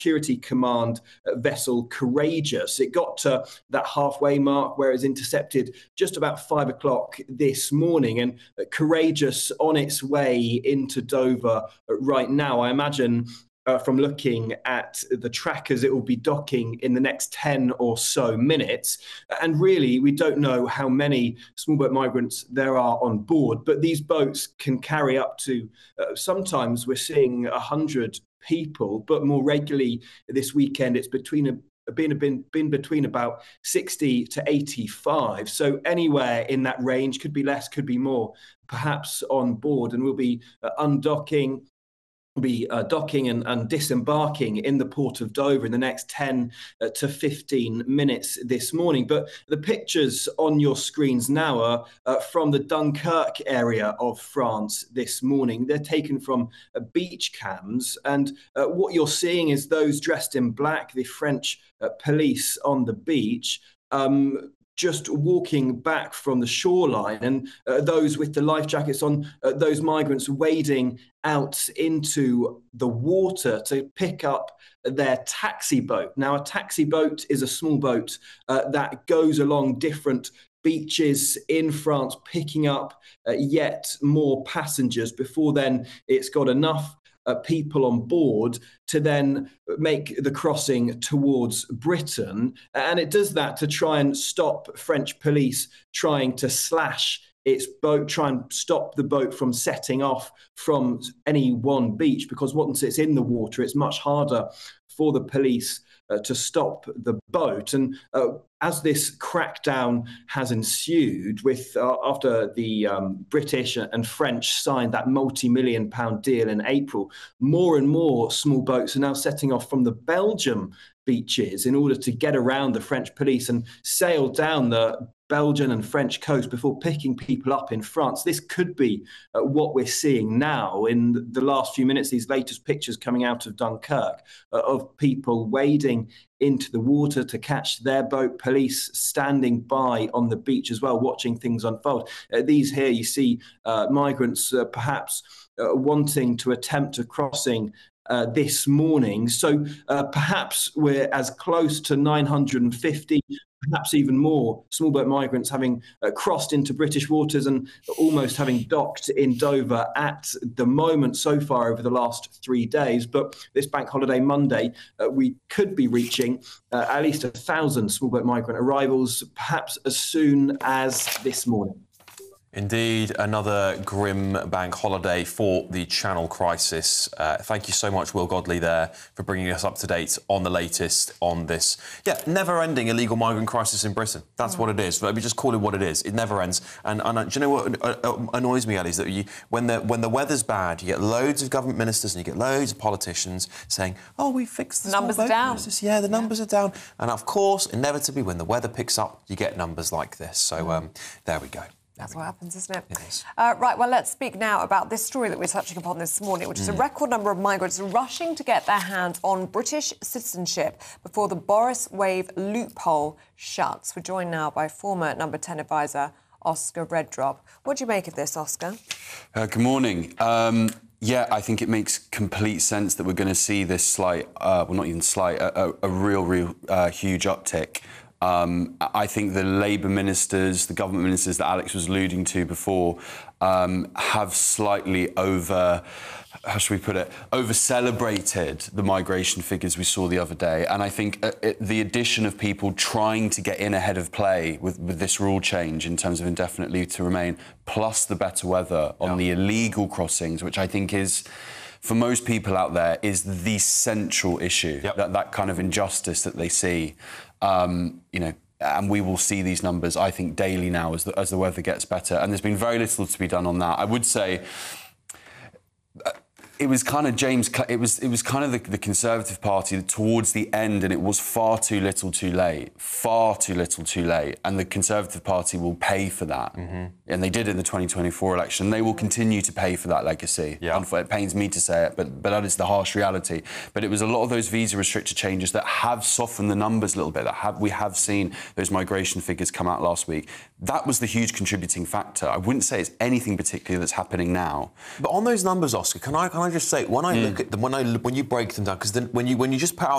Security Command vessel Courageous. It got to that halfway mark where it was intercepted just about 5 o'clock this morning, and Courageous on its way into Dover right now. I imagine from looking at the trackers, it will be docking in the next 10 or so minutes. And really, we don't know how many small boat migrants there are on board, but these boats can carry up to, sometimes we're seeing 100 people, but more regularly this weekend, it's been between about 60 to 85. So anywhere in that range, could be less, could be more, perhaps on board, and we'll be undocking. We'll be docking and disembarking in the port of Dover in the next 10 to 15 minutes this morning. But the pictures on your screens now are from the Dunkirk area of France this morning. They're taken from beach cams, and what you're seeing is those dressed in black, the French police on the beach, just walking back from the shoreline, and those with the life jackets on, those migrants wading out into the water to pick up their taxi boat. Now, a taxi boat is a small boat that goes along different beaches in France, picking up yet more passengers. Before then, it's got enough people on board to then make the crossing towards Britain. And it does that to try and stop French police trying to slash its boat, try and stop the boat from setting off from any one beach, because once it's in the water, it's much harder for the police to stop the boat. And as this crackdown has ensued, with after the British and French signed that multi-million-pound deal in April, more and more small boats are now setting off from the Belgium beaches in order to get around the French police and sail down the Belgian and French coast before picking people up in France. This could be what we're seeing now in the last few minutes, these latest pictures coming out of Dunkirk of people wading into the water to catch their boat, police standing by on the beach as well, watching things unfold. These here, you see migrants perhaps wanting to attempt a crossing this morning. So perhaps we're as close to 950, perhaps even more, small boat migrants having crossed into British waters and almost having docked in Dover at the moment so far over the last 3 days. But this bank holiday Monday, we could be reaching at least 1,000 small boat migrant arrivals, perhaps as soon as this morning. Indeed, another grim bank holiday for the Channel crisis. Thank you so much, Will Godley, there, for bringing us up to date on the latest on this, never-ending illegal migrant crisis in Britain. That's what it is. Let me just call it what it is. It never ends. And do you know what annoys me, Ali, is that when the weather's bad, you get loads of government ministers and you get loads of politicians saying, "Oh, we fixed the numbers are down." Yeah, the numbers are down. And of course, inevitably, when the weather picks up, you get numbers like this. So there we go. That's what happens, isn't it? It is. Right, well, let's speak now about this story that we're touching upon this morning, which is a record number of migrants rushing to get their hands on British citizenship before the Boris wave loophole shuts. We're joined now by former Number 10 advisor Oscar Redrop. What do you make of this, Oscar? Good morning. I think it makes complete sense that we're going to see this slight, not even slight, a real huge uptick. I think the Labour ministers, the government ministers that Alex was alluding to before, have slightly over-celebrated the migration figures we saw the other day. And I think the addition of people trying to get in ahead of play with this rule change in terms of indefinite leave to remain, plus the better weather on the illegal crossings, which I think is, for most people out there, is the central issue, that kind of injustice that they see. And we will see these numbers, I think, daily now as the weather gets better. And there's been very little to be done on that. I would say it was kind of it was kind of the Conservative Party that towards the end, and it was far too little too late. And the Conservative Party will pay for that. And they did in the 2024 election. They will continue to pay for that legacy. It pains me to say it, but that is the harsh reality. But it was a lot of those visa restricted changes that have softened the numbers a little bit. We have seen those migration figures come out last week. That was the huge contributing factor. I wouldn't say it's anything particular that's happening now. But on those numbers, Oscar, can I just say, when I look at them, when you break them down, because when you just put out